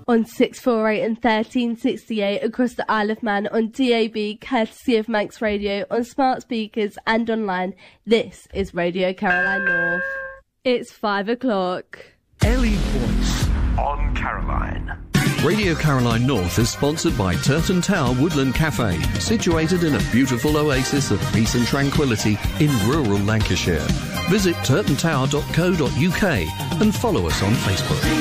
On 648 and 1368 across the Isle of Man, on DAB, courtesy of Manx Radio, on smart speakers and online. This is Radio Caroline North. It's 5 o'clock. Ellie Voice on Caroline. Radio Caroline North is sponsored by Turton Tower Woodland Cafe, situated in a beautiful oasis of peace and tranquility in rural Lancashire. Visit turtontower.co.uk and follow us on Facebook.